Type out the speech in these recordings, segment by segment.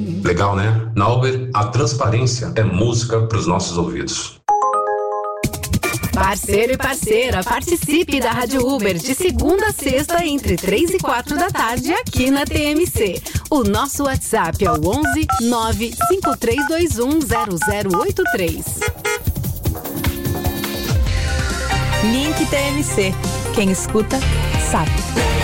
Legal, né? Na Uber, a transparência é música para os nossos ouvidos. Parceiro e parceira, participe da Rádio Uber de segunda a sexta entre 3 e 4 da tarde aqui na TMC. O nosso WhatsApp é o 11 95321 0083. Link TMC. Quem escuta, sabe.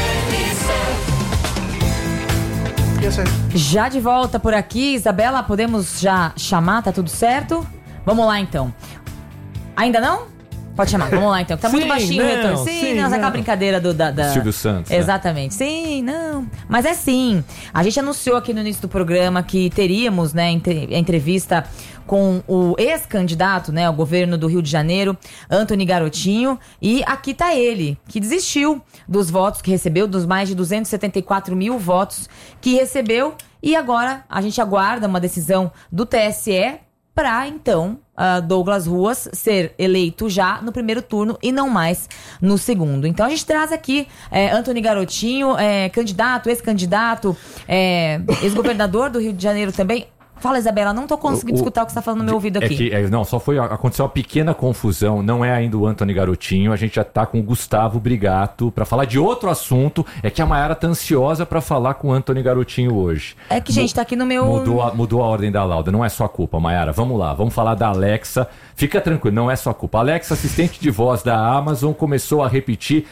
Já de volta por aqui, Isabela, podemos já chamar? Tá tudo certo? Vamos lá então. Ainda não? Pode chamar, vamos lá então. Tá muito baixinho o retorno. Sim, não, aquela brincadeira da Silvio Santos. Exatamente. Né? Sim, não. Mas é sim. A gente anunciou aqui no início do programa que teríamos, né, a entrevista com o ex-candidato, né, ao governo do Rio de Janeiro, Antony Garotinho. E aqui tá ele, que desistiu dos votos que recebeu, dos mais de 274 mil votos que recebeu. E agora a gente aguarda uma decisão do TSE para, então, Douglas Ruas ser eleito já no primeiro turno e não mais no segundo. Então a gente traz aqui Antony Garotinho, candidato, ex-candidato, ex-governador do Rio de Janeiro também. Fala, Isabela, não tô conseguindo escutar o que você tá falando no meu ouvido aqui. Aconteceu uma pequena confusão, não é ainda o Antony Garotinho, a gente já tá com o Gustavo Brigato pra falar de outro assunto, é que a Mayara tá ansiosa pra falar com o Antony Garotinho hoje. É que, gente, tá aqui no meu... Mudou a ordem da lauda, não é sua culpa, Mayara, vamos lá, vamos falar da Alexa, fica tranquilo, não é sua culpa. A Alexa, assistente de voz da Amazon, começou a repetir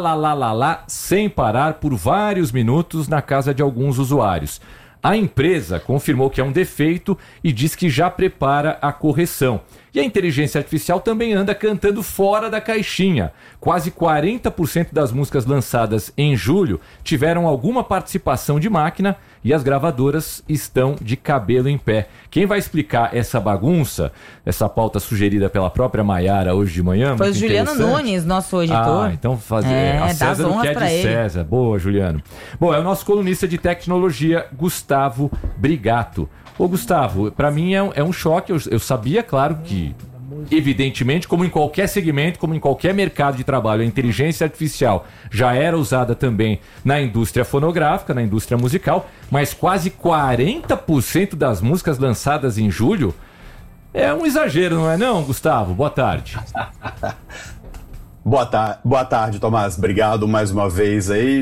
lá, sem parar por vários minutos na casa de alguns usuários. A empresa confirmou que é um defeito e diz que já prepara a correção. E a inteligência artificial também anda cantando fora da caixinha. Quase 40% das músicas lançadas em julho tiveram alguma participação de máquina e as gravadoras estão de cabelo em pé. Quem vai explicar essa bagunça, essa pauta sugerida pela própria Mayara hoje de manhã? Foi o Juliano Nunes, nosso editor. Então a César o que é de César. Boa, Juliano. Bom, é o nosso colunista de tecnologia, Gustavo Brigato. Ô, Gustavo, para mim é um choque. Eu sabia, claro, que evidentemente, como em qualquer segmento, como em qualquer mercado de trabalho, a inteligência artificial já era usada também na indústria fonográfica, na indústria musical, mas quase 40% das músicas lançadas em julho é um exagero, não é não, Gustavo? Boa tarde. Boa tarde, Tomás. Obrigado mais uma vez aí.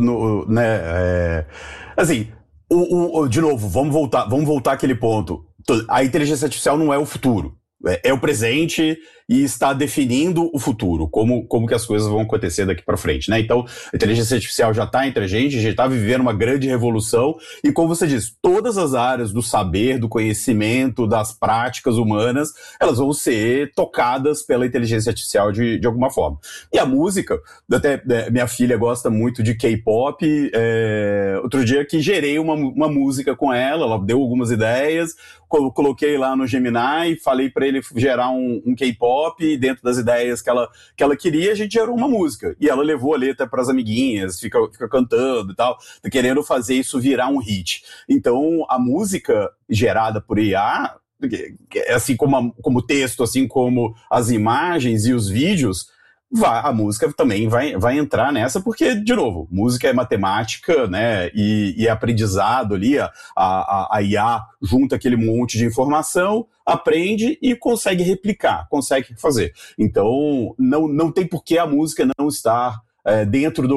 Assim, de novo, vamos voltar àquele ponto. A inteligência artificial não é o futuro. É o presente e está definindo o futuro, como que as coisas vão acontecer daqui para frente, né? Então, a inteligência artificial já está entre a gente está vivendo uma grande revolução e, como você disse, todas as áreas do saber, do conhecimento, das práticas humanas, elas vão ser tocadas pela inteligência artificial de alguma forma. E a música, até minha filha gosta muito de K-pop, outro dia que gerei uma música com ela deu algumas ideias, coloquei lá no Gemini, falei para ele gerar um K-pop, e dentro das ideias que ela queria, a gente gerou uma música. E ela levou a letra para as amiguinhas, fica cantando e tal, querendo fazer isso virar um hit. Então, a música gerada por IA, assim como o texto, assim como as imagens e os vídeos, a música também vai entrar nessa, porque, de novo, música é matemática, né, e é aprendizado ali, a IA junta aquele monte de informação, aprende e consegue replicar, consegue fazer. Então, não tem por que a música não estar dentro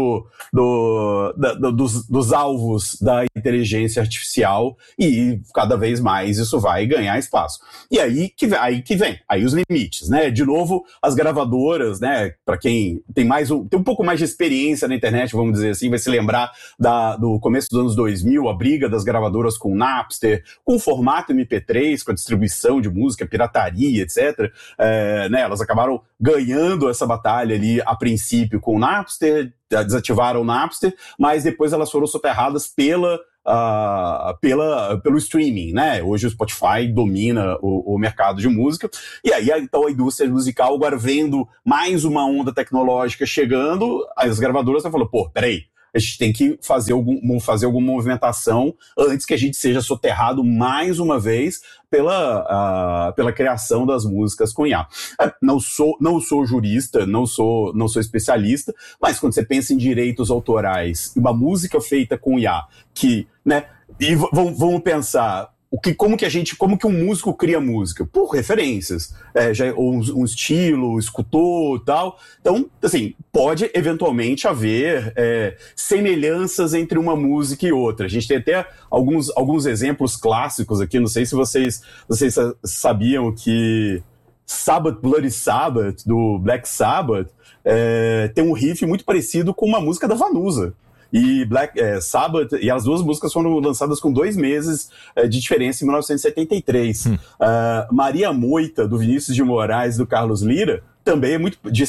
dos alvos da inteligência artificial, e cada vez mais isso vai ganhar espaço. E aí que vem os limites, né? De novo, as gravadoras, né? Para quem tem um pouco mais de experiência na internet, vamos dizer assim, vai se lembrar do começo dos anos 2000, a briga das gravadoras com o Napster, com o formato MP3, com a distribuição de música, pirataria, etc. Né? Elas acabaram ganhando essa batalha ali a princípio com o Napster, desativaram o Napster, mas depois elas foram soterradas pelo streaming, né? Hoje o Spotify domina o mercado de música, e aí então a indústria musical, agora vendo mais uma onda tecnológica chegando, as gravadoras estão falando, peraí, a gente tem que fazer alguma movimentação antes que a gente seja soterrado mais uma vez pela criação das músicas com IA. Não sou jurista, não sou especialista, mas quando você pensa em direitos autorais, uma música feita com IA, que, né, E vamos pensar... Como que um músico cria música? Por referências, um estilo, escutou e tal. Então, assim, pode eventualmente haver semelhanças entre uma música e outra. A gente tem até alguns exemplos clássicos aqui, não sei se vocês sabiam que Sabbath, Bloody Sabbath, do Black Sabbath, tem um riff muito parecido com uma música da Vanusa. E Sabbath, e as duas músicas foram lançadas com 2 meses de diferença em 1973. Maria Moita, do Vinícius de Moraes, do Carlos Lira, também é muito de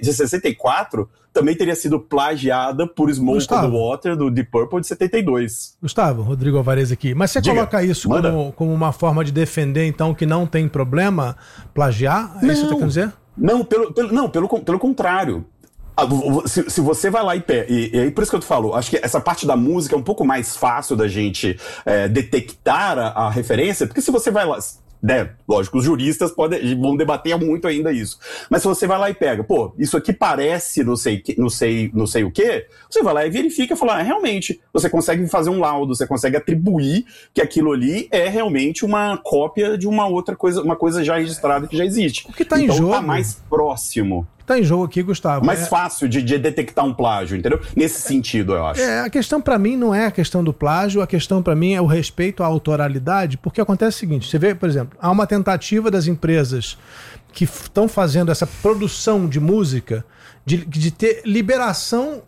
64, também teria sido plagiada por Smoke on the Water, do Deep Purple, de 72. Gustavo, Rodrigo Alvarez aqui. Mas você coloca isso como uma forma de defender, então, que não tem problema plagiar? É isso que você tá querendo dizer? Não, pelo contrário. Se você vai lá e aí por isso que eu te falo, acho que essa parte da música é um pouco mais fácil da gente detectar a referência, porque se você vai lá, né, lógico, os juristas vão debater muito ainda isso, mas se você vai lá e pega, isso aqui parece não sei o quê, você vai lá e verifica e fala, realmente, você consegue fazer um laudo, você consegue atribuir que aquilo ali é realmente uma cópia de uma outra coisa, uma coisa já registrada que já existe. O que tá em jogo? Tá mais próximo. Tá em jogo aqui, Gustavo. Mais fácil de detectar um plágio, entendeu? Nesse sentido, eu acho. A questão pra mim não é a questão do plágio, a questão pra mim é o respeito à autoralidade, porque acontece o seguinte, você vê, por exemplo, há uma tentativa das empresas que estão fazendo essa produção de música de ter liberação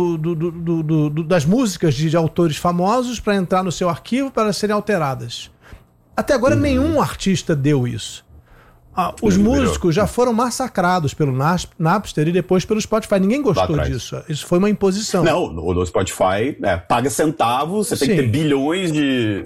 das músicas de autores famosos para entrar no seu arquivo para serem alteradas. Até agora nenhum artista deu isso. Os músicos já foram massacrados pelo Napster e depois pelo Spotify. Ninguém gostou disso. Isso foi uma imposição. Não, no Spotify paga centavos, você tem que ter bilhões de...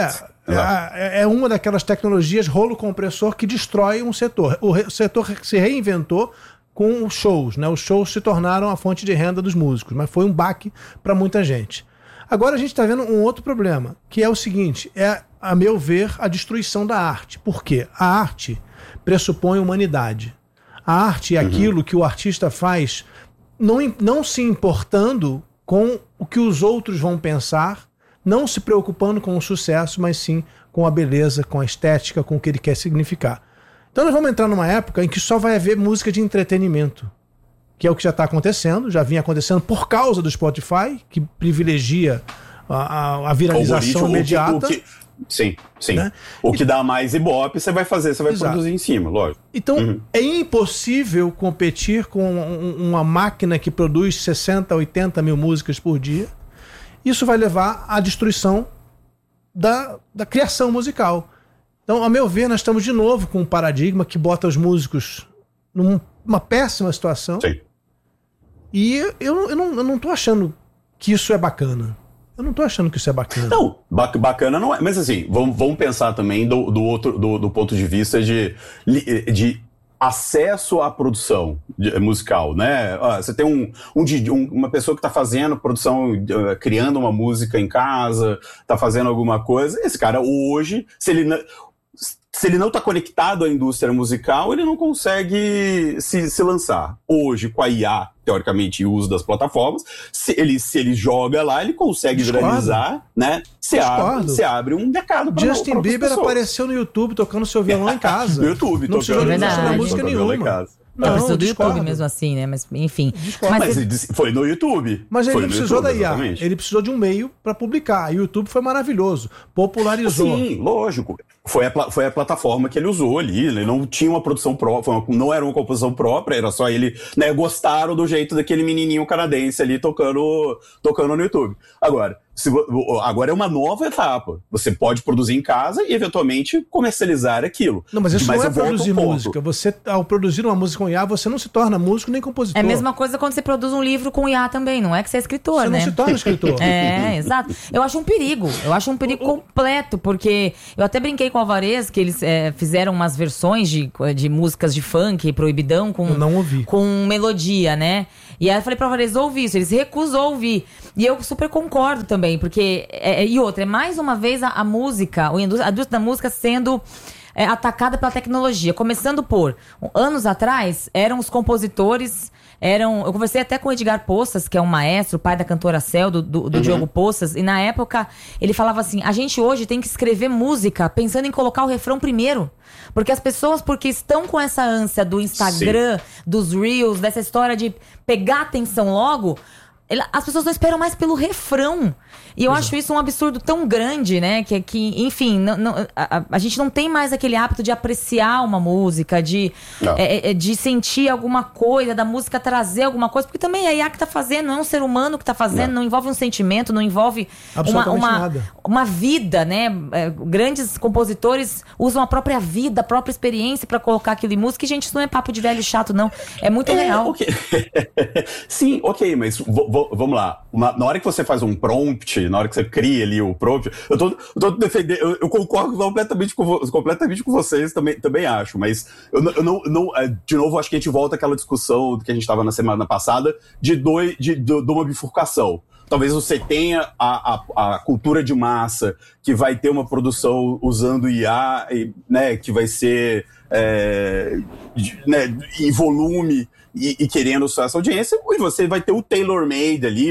É uma daquelas tecnologias rolo compressor que destrói um setor. O setor se reinventou com os shows, né? Os shows se tornaram a fonte de renda dos músicos, mas foi um baque para muita gente. Agora a gente está vendo um outro problema, que é o seguinte, a meu ver, a destruição da arte. Por quê? A arte pressupõe humanidade. A arte é aquilo que o artista faz não se importando com o que os outros vão pensar, não se preocupando com o sucesso, mas sim com a beleza, com a estética, com o que ele quer significar. Então nós vamos entrar numa época em que só vai haver música de entretenimento, que é o que já está acontecendo, já vinha acontecendo por causa do Spotify, que privilegia a viralização imediata. Sim. Né? O que dá mais ibope, você vai produzir em cima, lógico. Então, é impossível competir com uma máquina que produz 60, 80 mil músicas por dia. Isso vai levar à destruição da criação musical. Então, a meu ver, nós estamos de novo com um paradigma que bota os músicos numa péssima situação. Sim. E eu não tô achando que isso é bacana. Eu não tô achando que isso é bacana. Não, bacana não é. Mas assim, vamos pensar também do ponto de vista de acesso à produção musical, né? Você tem uma pessoa que está fazendo produção, criando uma música em casa, está fazendo alguma coisa. Esse cara hoje, se ele não está conectado à indústria musical, ele não consegue se lançar. Hoje, com a IA, teoricamente, e o uso das plataformas, se ele joga lá, ele consegue viralizar, né? Você abre um mercado para Justin Bieber apareceu no YouTube tocando seu violão em casa. No YouTube, não precisou de música nenhuma. Não, precisou do YouTube mesmo assim, né? Mas, enfim. Mas foi no YouTube. Mas ele não precisou da IA. Exatamente. Ele precisou de um meio para publicar. O YouTube foi maravilhoso. Popularizou. Sim, lógico. Foi a plataforma que ele usou ali. Ele não tinha uma produção própria, não era uma composição própria, era só ele, né? Gostaram do jeito daquele menininho canadense ali tocando no YouTube. Agora é uma nova etapa. Você pode produzir em casa e, eventualmente, comercializar aquilo. Não, mas isso não é produzir música. Você, ao produzir uma música com IA, você não se torna músico nem compositor. É a mesma coisa quando você produz um livro com IA também. Não é que você é escritor, né? Você não se torna escritor. Exato. Eu acho um perigo. Completo, porque eu até brinquei com o Alvarez que eles fizeram umas versões de músicas de funk, proibidão, eu não ouvi. Com melodia, né? E aí eu falei pro Alvarez, ouve isso. Eles recusou ouvir. E eu super concordo também, porque... E outra, é mais uma vez a música, a indústria da música sendo atacada pela tecnologia. Começando por... Anos atrás, eram os compositores Eu conversei até com o Edgar Poças, que é um maestro, pai da cantora Cel, do Diogo Poças, e na época ele falava assim, a gente hoje tem que escrever música pensando em colocar o refrão primeiro. Porque as pessoas, porque estão com essa ânsia do Instagram, dos Reels, dessa história de pegar atenção logo, as pessoas não esperam mais pelo refrão. E eu acho isso um absurdo tão grande, né? Que enfim, a gente não tem mais aquele hábito de apreciar uma música, de sentir alguma coisa, da música trazer alguma coisa. Porque também é a IA que tá fazendo, não é um ser humano que tá fazendo, não envolve um sentimento, não envolve uma vida, né? Grandes compositores usam a própria vida, a própria experiência pra colocar aquilo em música. E, gente, isso não é papo de velho chato, não. É muito real. Okay. Sim, ok, mas vamos lá. Na hora que você faz um prompt, na hora que você cria ali o prompt, eu tô defendendo, eu concordo completamente com vocês, também acho, mas eu não, de novo, acho que a gente volta àquela discussão que a gente estava na semana passada de uma bifurcação. Talvez você tenha a cultura de massa que vai ter uma produção usando IA, né, que vai ser em volume e querendo só essa audiência, e você vai ter o tailor-made ali,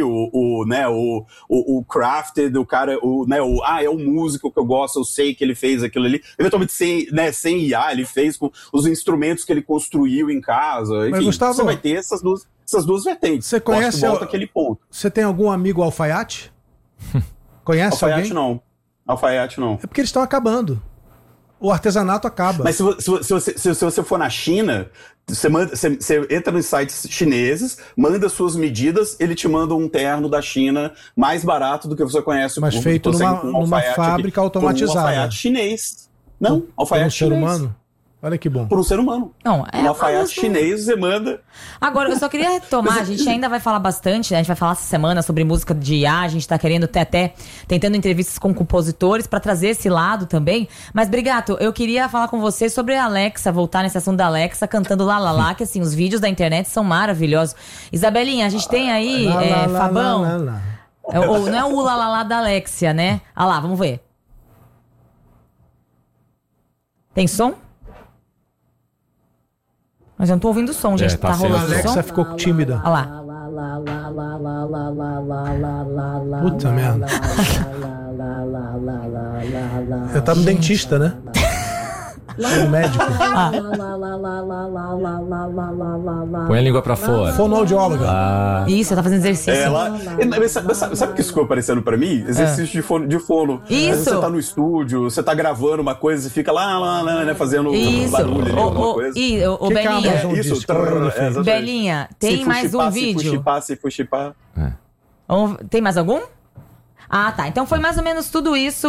o crafted, o cara, é o músico que eu gosto, eu sei que ele fez aquilo ali, eventualmente sem IA, ele fez com os instrumentos que ele construiu em casa, enfim. Mas, Gustavo, você vai ter essas duas vertentes. Você conhece aquele ponto. Você tem algum amigo alfaiate? Conhece alfaiate alguém? Alfaiate não. É porque eles estão acabando. O artesanato acaba. Mas se você for na China, você entra nos sites chineses, manda suas medidas, ele te manda um terno da China mais barato do que você conhece. Mas feito numa fábrica automatizada. Um alfaiate chinês. Não, alfaiate chinês. Por um ser humano? Olha que bom. Por um ser humano. Não, um alfaiate chinês, você manda. Agora, eu só queria retomar, a gente ainda vai falar bastante, né? A gente vai falar essa semana sobre música de IA, a gente tá querendo até tentando entrevistas com compositores pra trazer esse lado também. Mas, Brigato, eu queria falar com você sobre a Alexa, voltar nesse assunto da Alexa, cantando Lá Lá Lá, que assim, os vídeos da internet são maravilhosos. Isabelinha, a gente tem aí, Fabão. Não é o Lá Lá Lá da Alexia, né? Ah lá, vamos ver. Tem som? Mas eu não tô ouvindo o som, gente. Tá rolando o som? A Alexa ficou tímida. Olha lá. Puta merda. Eu tava no dentista, né? Sou médico. Põe a língua pra fora. Fonoaudióloga. Isso, tá fazendo exercício. Sabe o que ficou aparecendo pra mim? Exercício de fono. Isso. Você tá no estúdio, você tá gravando uma coisa e fica lá, né, fazendo barulho ali, alguma coisa. Ô, Belinha. Isso, Belinha, tem mais um vídeo? Se fuxipar. Tem mais algum? Ah, tá. Então foi mais ou menos tudo isso.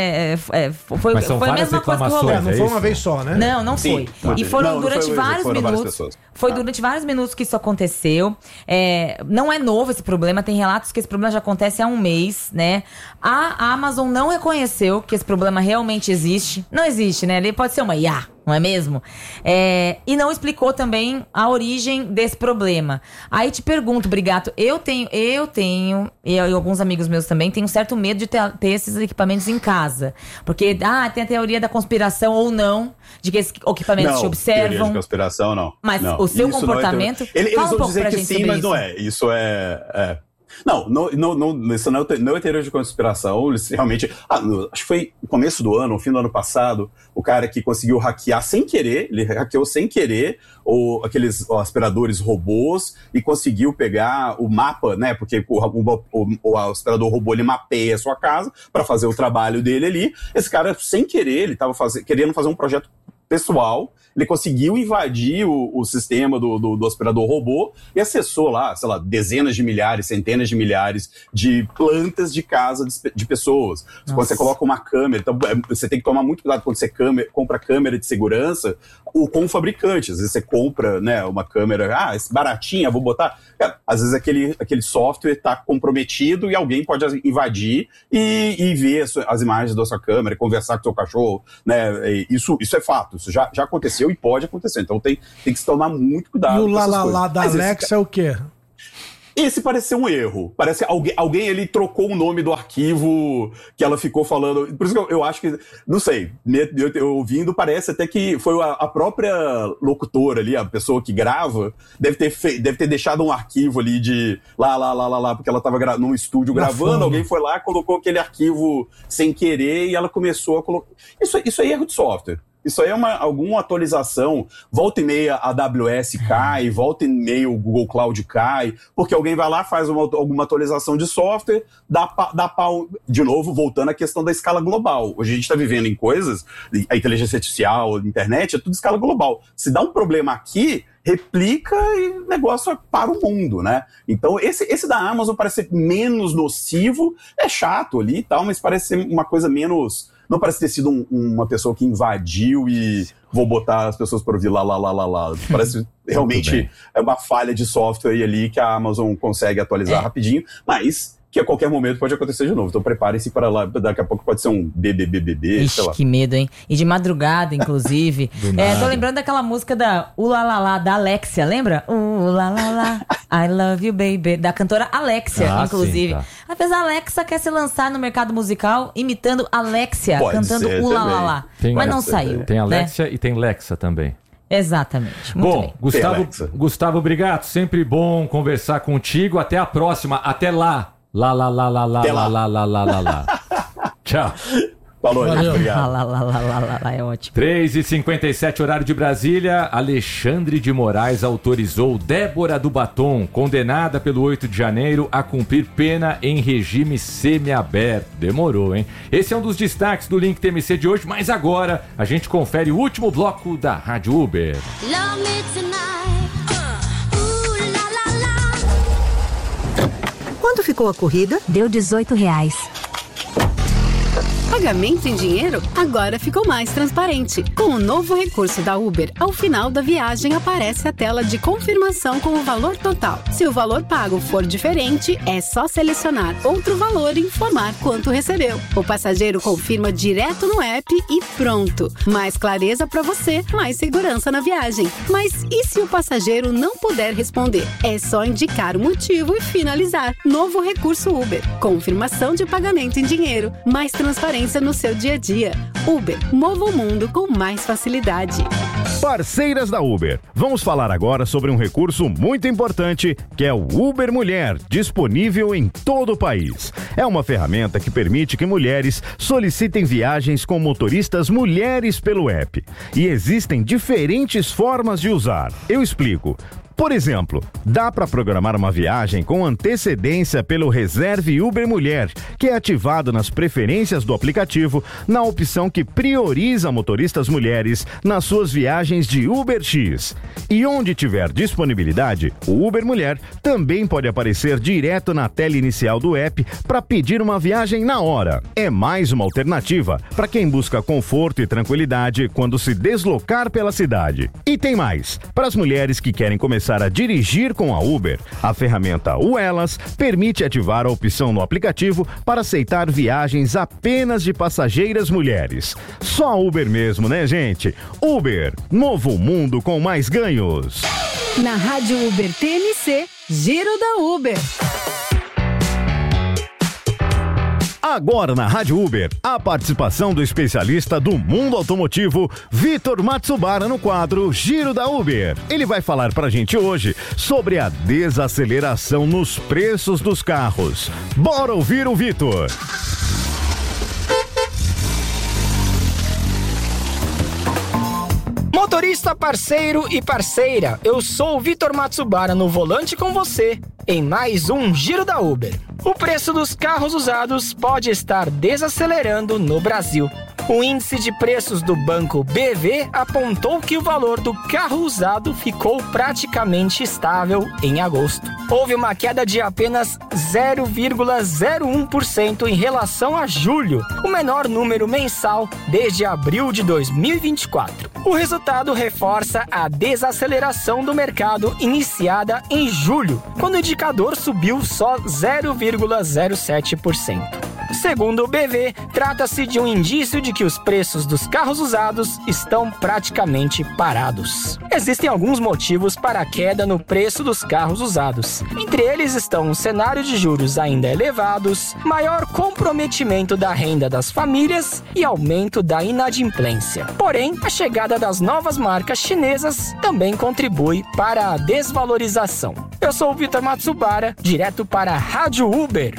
Foi a mesma coisa que rolou. Não foi uma vez só, né? Não foi. E foram durante vários minutos. Foi durante vários minutos que isso aconteceu. Não é novo esse problema. Tem relatos que esse problema já acontece há um mês, né? A Amazon não reconheceu que esse problema realmente existe. Não existe, né? Ele pode ser uma IA, não é mesmo? E não explicou também a origem desse problema. Aí te pergunto, Brigato, eu tenho, e alguns amigos meus também, têm um certo medo de ter esses equipamentos em casa. Porque, tem a teoria da conspiração ou não, de que esses equipamentos te observam. Teoria de conspiração, não. Mas o seu comportamento... Eles vão dizer que sim, mas não é. Isso é... Não, isso não é teoria de conspiração. Eles realmente. Acho que foi no começo do ano, no fim do ano passado, o cara que conseguiu hackear sem querer, ele hackeou sem querer aqueles aspiradores robôs e conseguiu pegar o mapa, né? Porque o aspirador robô ele mapeia a sua casa para fazer o trabalho dele ali. Esse cara, sem querer, ele estava querendo fazer um projeto pessoal, ele conseguiu invadir o sistema do aspirador robô e acessou lá, sei lá, dezenas de milhares, centenas de milhares de plantas de casa de pessoas. Nossa. Quando você coloca uma câmera, então você tem que tomar muito cuidado quando você compra câmera de segurança ou com o fabricante. Às vezes você compra, né, uma câmera, baratinha, vou botar... Às vezes aquele software está comprometido e alguém pode invadir e ver as imagens da sua câmera, conversar com o seu cachorro, né? Isso é fato, isso já aconteceu e pode acontecer. Então tem que se tomar muito cuidado. E o lá da Alexa é o quê? Esse parece ser um erro. Parece que alguém ele trocou o nome do arquivo que ela ficou falando. Por isso que eu acho que, não sei, eu ouvindo, parece até que foi a própria locutora ali, a pessoa que grava, deve ter deixado um arquivo ali de lá, porque ela tava num estúdio gravando, alguém foi lá, colocou aquele arquivo sem querer e ela começou a colocar. Isso é erro de software. Isso aí é alguma atualização, volta e meia a AWS cai, volta e meia o Google Cloud cai, porque alguém vai lá, faz alguma atualização de software, dá pau, de novo, voltando à questão da escala global. Hoje a gente está vivendo em coisas, a inteligência artificial, a internet, é tudo escala global. Se dá um problema aqui, replica e o negócio para o mundo, né? Então, esse da Amazon parece ser menos nocivo, é chato ali e tal, mas parece ser uma coisa menos... Não parece ter sido uma pessoa que invadiu e vou botar as pessoas para ouvir lá. Parece realmente é uma falha de software ali que a Amazon consegue atualizar rapidinho, mas que a qualquer momento pode acontecer de novo. Então preparem-se para lá, daqui a pouco pode ser um BBBBB, sei lá. Que medo, hein? E de madrugada, inclusive. Tô lembrando daquela música da Ulalala, da Alexia, lembra? Ulalala, I love you, baby. Da cantora Alexia, inclusive. Sim, tá. Às vezes a Alexa quer se lançar no mercado musical imitando Alexia, cantando Ulalala. Mas não saiu. Tem Alexia e tem Lexa também. Exatamente. Muito bem. Gustavo Brigato, sempre bom conversar contigo. Até a próxima. Até lá. Lá. Tchau. Falou, gente. Obrigado. Lá, é ótimo. 3h57, horário de Brasília. Alexandre de Moraes autorizou Débora do Batom, condenada pelo 8 de janeiro, a cumprir pena em regime semiaberto. Demorou, hein? Esse é um dos destaques do Link TMC de hoje, mas agora a gente confere o último bloco da Rádio Uber. Love me tonight. Quanto ficou a corrida? Deu R$18. Pagamento em dinheiro agora ficou mais transparente. Com o novo recurso da Uber, ao final da viagem aparece a tela de confirmação com o valor total. Se o valor pago for diferente, é só selecionar outro valor e informar quanto recebeu. O passageiro confirma direto no app e pronto. Mais clareza para você, mais segurança na viagem. Mas e se o passageiro não puder responder? É só indicar o motivo e finalizar. Novo recurso Uber. Confirmação de pagamento em dinheiro. Mais transparência no seu dia a dia. Uber, mova o mundo com mais facilidade. Parceiras da Uber, vamos falar agora sobre um recurso muito importante que é o Uber Mulher, disponível em todo o país. É uma ferramenta que permite que mulheres solicitem viagens com motoristas mulheres pelo app. E existem diferentes formas de usar. Eu explico. Por exemplo, dá para programar uma viagem com antecedência pelo Reserve Uber Mulher, que é ativado nas preferências do aplicativo, na opção que prioriza motoristas mulheres nas suas viagens de UberX. E onde tiver disponibilidade, o Uber Mulher também pode aparecer direto na tela inicial do app para pedir uma viagem na hora. É mais uma alternativa para quem busca conforto e tranquilidade quando se deslocar pela cidade. E tem mais, para as mulheres que querem começar a dirigir com a Uber, a ferramenta Uelas permite ativar a opção no aplicativo para aceitar viagens apenas de passageiras mulheres. Só a Uber mesmo, né, gente? Uber, novo mundo com mais ganhos. Na Rádio Uber TMC, Giro da Uber. Agora na Rádio Uber, a participação do especialista do mundo automotivo, Vitor Matsubara, no quadro Giro da Uber. Ele vai falar pra gente hoje sobre a desaceleração nos preços dos carros. Bora ouvir o Vitor! Motorista, parceiro e parceira, eu sou o Vitor Matsubara no volante com você, em mais um Giro da Uber. O preço dos carros usados pode estar desacelerando no Brasil. O índice de preços do banco BV apontou que o valor do carro usado ficou praticamente estável em agosto. Houve uma queda de apenas 0,01% em relação a julho, o menor número mensal desde abril de 2024. O resultado reforça a desaceleração do mercado iniciada em julho, quando o indicador subiu só 0,07%. Segundo o BV, trata-se de um indício de que os preços dos carros usados estão praticamente parados. Existem alguns motivos para a queda no preço dos carros usados. Entre eles estão um cenário de juros ainda elevados, maior comprometimento da renda das famílias e aumento da inadimplência. Porém, a chegada das novas marcas chinesas também contribui para a desvalorização. Eu sou o Vitor Matsubara, direto para a Rádio Uber.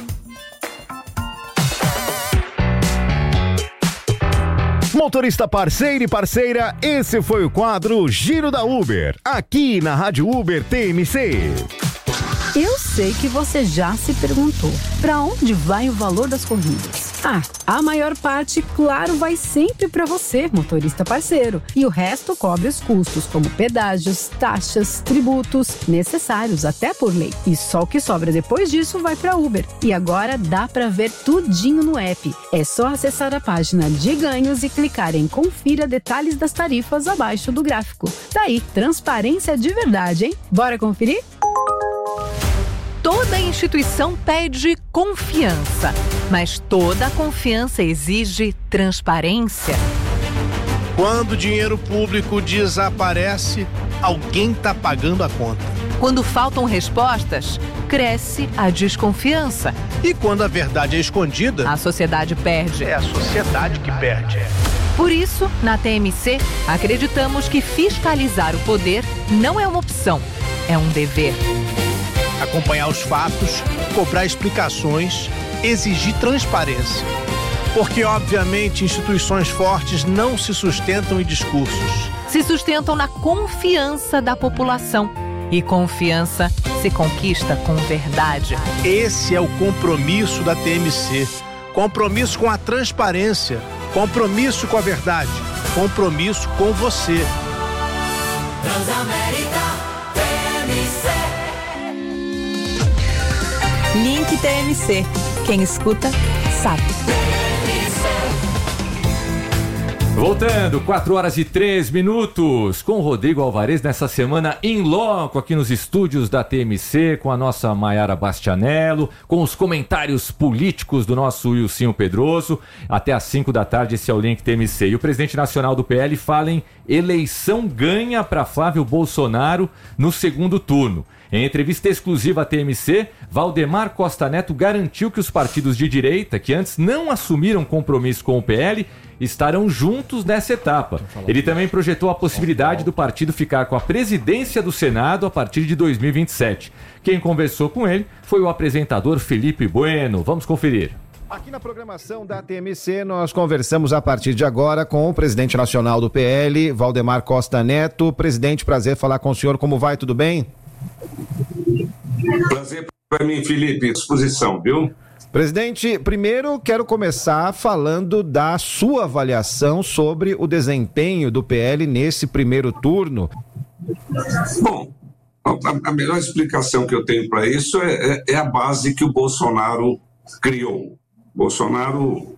Motorista parceiro e parceira, esse foi o quadro Giro da Uber, aqui na Rádio Uber TMC. Eu sei que você já se perguntou, para onde vai o valor das corridas? A maior parte, claro, vai sempre para você, motorista parceiro. E o resto cobre os custos, como pedágios, taxas, tributos, necessários até por lei. E só o que sobra depois disso vai para Uber. E agora dá para ver tudinho no app. É só acessar a página de ganhos e clicar em Confira detalhes das tarifas abaixo do gráfico. Daí, transparência de verdade, hein? Bora conferir? Toda instituição pede confiança, mas toda confiança exige transparência. Quando o dinheiro público desaparece, alguém está pagando a conta. Quando faltam respostas, cresce a desconfiança. E quando a verdade é escondida, A sociedade perde. é a sociedade que perde. Por isso, na TMC, acreditamos que fiscalizar o poder não é uma opção, é um dever. Acompanhar os fatos, cobrar explicações, exigir transparência. Porque, obviamente, instituições fortes não se sustentam em discursos. Se sustentam na confiança da população. E confiança se conquista com verdade. Esse é o compromisso da TMC. Compromisso com a transparência. Compromisso com a verdade. Compromisso com você. Transamérica TMC. Link TMC. Quem escuta, sabe. Voltando, 4h03, com o Rodrigo Alvarez nessa semana em loco aqui nos estúdios da TMC, com a nossa Maiara Bastianello, com os comentários políticos do nosso Wilsinho Pedroso. Até às 5 da tarde, esse é o Link TMC. E o presidente nacional do PL fala em eleição ganha para Flávio Bolsonaro no segundo turno. Em entrevista exclusiva à TMC, Valdemar Costa Neto garantiu que os partidos de direita, que antes não assumiram compromisso com o PL, estarão juntos nessa etapa. Ele também projetou a possibilidade do partido ficar com a presidência do Senado a partir de 2027. Quem conversou com ele foi o apresentador Felipe Bueno. Vamos conferir. Aqui na programação da TMC, nós conversamos a partir de agora com o presidente nacional do PL, Valdemar Costa Neto. Presidente, prazer falar com o senhor. Como vai? Tudo bem? Prazer para mim, Felipe. Disposição, viu? Presidente, primeiro quero começar falando da sua avaliação sobre o desempenho do PL nesse primeiro turno. Bom, a melhor explicação que eu tenho para isso é a base que o Bolsonaro criou. Bolsonaro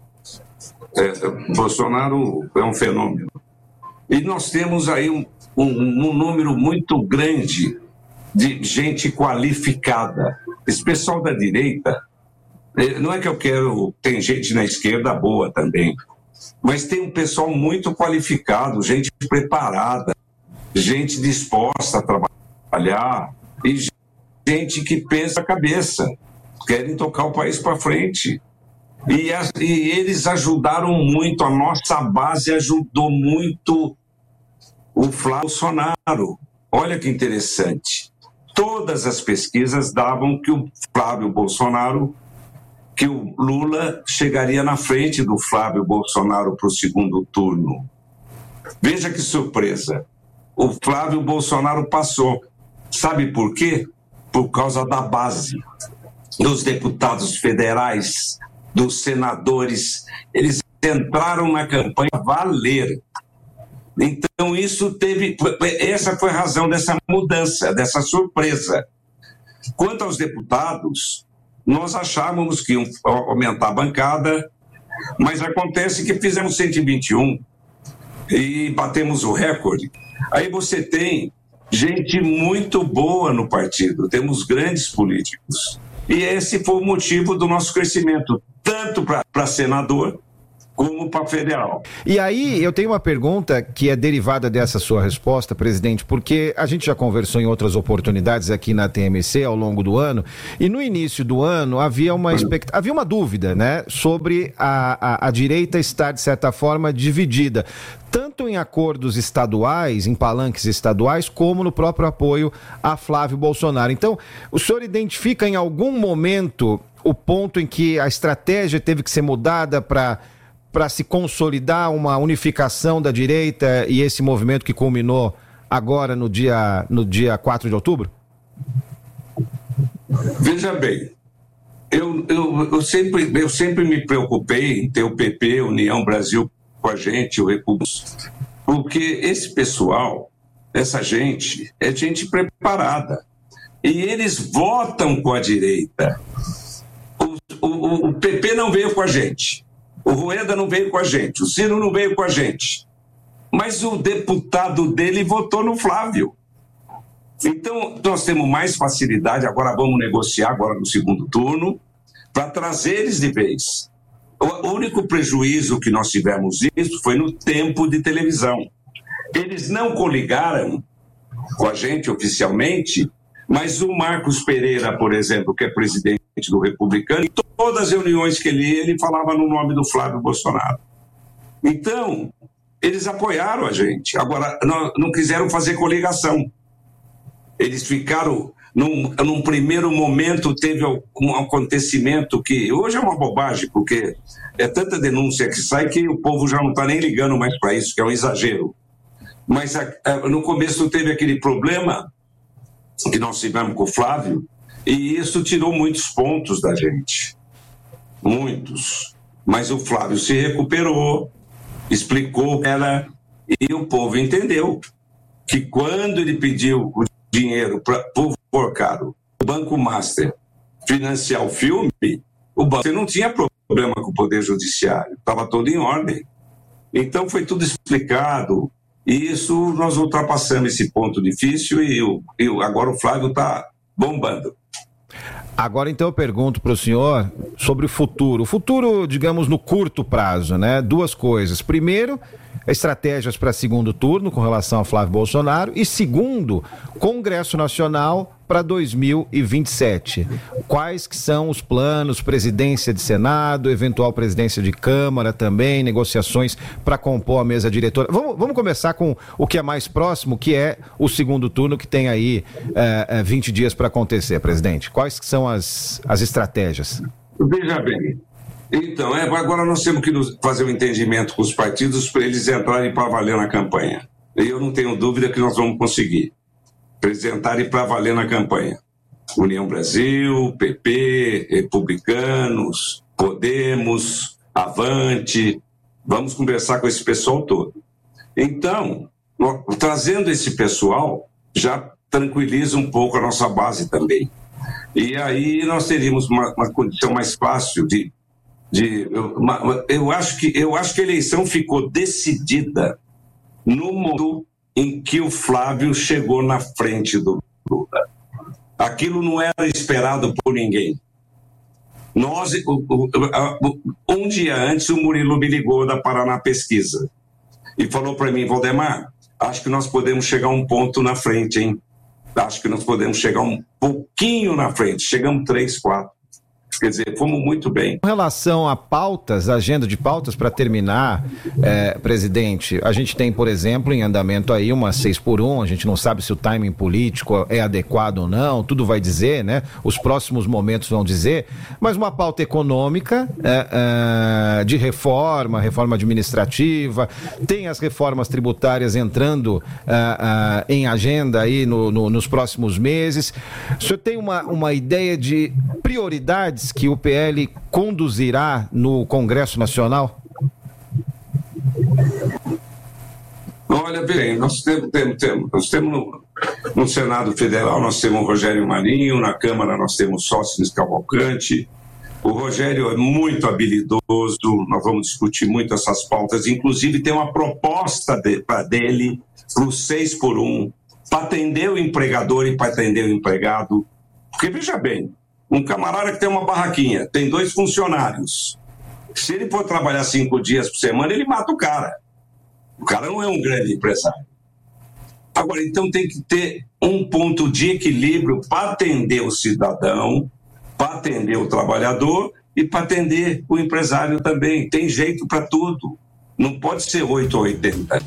é um fenômeno. E nós temos aí um número muito grande de gente qualificada. Esse pessoal da direita, não é que eu quero... Tem gente na esquerda boa também, mas tem um pessoal muito qualificado, gente preparada, gente disposta a trabalhar e gente que pensa a cabeça, querem tocar o país para frente. E eles ajudaram muito, a nossa base ajudou muito o Flávio Bolsonaro. Olha que interessante. Todas as pesquisas davam que o Flávio Bolsonaro, que o Lula chegaria na frente do Flávio Bolsonaro para o segundo turno. Veja que surpresa. O Flávio Bolsonaro passou. Sabe por quê? Por causa da base, dos deputados federais, dos senadores. Eles entraram na campanha a valer. Então essa foi a razão dessa mudança, dessa surpresa. Quanto aos deputados, nós achávamos que iam aumentar a bancada, mas acontece que fizemos 121 e batemos o recorde. Aí você tem gente muito boa no partido, temos grandes políticos. E esse foi o motivo do nosso crescimento. tanto para senador como para federal. E aí, eu tenho uma pergunta que é derivada dessa sua resposta, presidente, porque a gente já conversou em outras oportunidades aqui na TMC ao longo do ano, e no início do ano havia uma dúvida, né, sobre a direita estar, de certa forma, dividida, tanto em acordos estaduais, em palanques estaduais, como no próprio apoio a Flávio Bolsonaro. Então, o senhor identifica em algum momento o ponto em que a estratégia teve que ser mudada para se consolidar uma unificação da direita e esse movimento que culminou agora no dia 4 de outubro? Veja bem, eu sempre me preocupei em ter o PP, União Brasil com a gente, o República, porque esse pessoal, essa gente, é gente preparada. E eles votam com a direita. O PP não veio com a gente. O Rueda não veio com a gente, o Ciro não veio com a gente. Mas o deputado dele votou no Flávio. Então, nós temos mais facilidade, agora vamos negociar agora no segundo turno, para trazer eles de vez. O único prejuízo que nós tivemos isso foi no tempo de televisão. Eles não coligaram com a gente oficialmente, mas o Marcos Pereira, por exemplo, que é presidente do Republicano, em todas as reuniões que ele falava no nome do Flávio Bolsonaro. Então, eles apoiaram a gente. Agora, não quiseram fazer coligação. Eles ficaram, num primeiro momento, teve um acontecimento que hoje é uma bobagem, porque é tanta denúncia que sai que o povo já não está nem ligando mais para isso, que é um exagero. Mas no começo teve aquele problema que nós tivemos com o Flávio, e isso tirou muitos pontos da gente. Muitos. Mas o Flávio se recuperou, explicou ela, e o povo entendeu que quando ele pediu o dinheiro para o Forcado, o Banco Master, financiar o filme, o banco não tinha problema com o Poder Judiciário, estava tudo em ordem. Então foi tudo explicado, e isso nós ultrapassamos esse ponto difícil, e agora o Flávio está bombando. Agora, então, eu pergunto para o senhor sobre o futuro. O futuro, digamos, no curto prazo, né? Duas coisas. Primeiro, estratégias para segundo turno com relação ao Flávio Bolsonaro. E segundo, Congresso Nacional para 2027. Quais que são os planos? Presidência de Senado, eventual presidência de Câmara também, negociações para compor a mesa diretora. Vamos começar com o que é mais próximo, que é o segundo turno, que tem aí 20 dias para acontecer, presidente. Quais que são as estratégias? Veja bem, então, agora nós temos que fazer um entendimento com os partidos para eles entrarem para valer na campanha. E eu não tenho dúvida que nós vamos conseguir apresentarem para valer na campanha. União Brasil, PP, Republicanos, Podemos, Avante. Vamos conversar com esse pessoal todo. Então, trazendo esse pessoal, já tranquiliza um pouco a nossa base também. E aí nós teríamos uma condição mais fácil eu acho que a eleição ficou decidida no momento em que o Flávio chegou na frente do Lula. Aquilo não era esperado por ninguém. Um dia antes, o Murilo me ligou da Paraná Pesquisa e falou para mim: Valdemar, acho que nós podemos chegar um ponto na frente, hein? Acho que nós podemos chegar um pouquinho na frente. Chegamos 3, 4. Quer dizer, fomos muito bem. Com relação a pautas, agenda de pautas, para terminar, presidente, a gente tem, por exemplo, em andamento aí uma 6x1, a gente não sabe se o timing político é adequado ou não, tudo vai dizer, né? Os próximos momentos vão dizer, mas uma pauta econômica, de reforma administrativa, tem as reformas tributárias entrando em agenda aí nos próximos meses. O senhor tem uma ideia de prioridades que o PL conduzirá no Congresso Nacional? Olha, bem, nós temos no Senado Federal, nós temos o Rogério Marinho, na Câmara nós temos Sócrates Cavalcante. O Rogério é muito habilidoso, nós vamos discutir muito essas pautas, inclusive tem uma proposta dele para o 6x1, para atender o empregador e para atender o empregado. Porque, veja bem, Um camarada que tem uma barraquinha, tem 2 funcionários. Se ele for trabalhar 5 dias por semana, ele mata o cara. O cara não é um grande empresário. Agora, então tem que ter um ponto de equilíbrio para atender o cidadão, para atender o trabalhador e para atender o empresário também. Tem jeito para tudo. Não pode ser 8 ou 80.